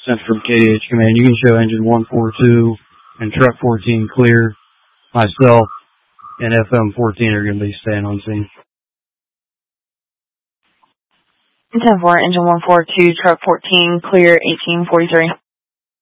sent from KDH Command. You can show engine 142 and truck 14 clear. Myself and FM 14 are going to be staying on scene. 10-4, engine 142, truck 14 clear, 1843.